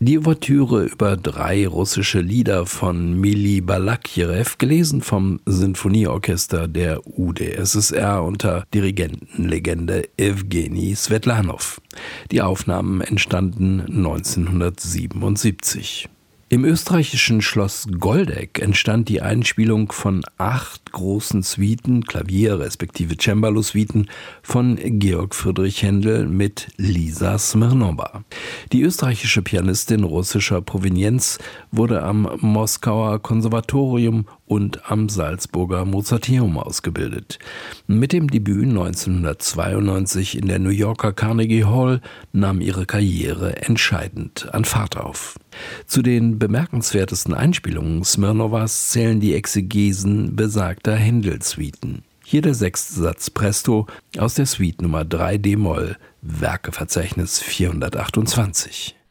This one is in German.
Die Ouvertüre über 3 russische Lieder von Mili Balakirew, gelesen vom Sinfonieorchester der UdSSR unter Dirigentenlegende Ewgeni Swetlanow. Die Aufnahmen entstanden 1977. Im österreichischen Schloss Goldeck entstand die Einspielung von 8 großen Suiten, Klavier- respektive Cembalo-Suiten von Georg Friedrich Händel mit Lisa Smirnowa. Die österreichische Pianistin russischer Provenienz wurde am Moskauer Konservatorium und am Salzburger Mozarteum ausgebildet. Mit dem Debüt 1992 in der New Yorker Carnegie Hall nahm ihre Karriere entscheidend an Fahrt auf. Zu den bemerkenswertesten Einspielungen Smirnowas zählen die Exegesen besagter Händel-Suiten. Hier der 6. Satz Presto aus der Suite Nummer 3 d-Moll, Werkeverzeichnis 428.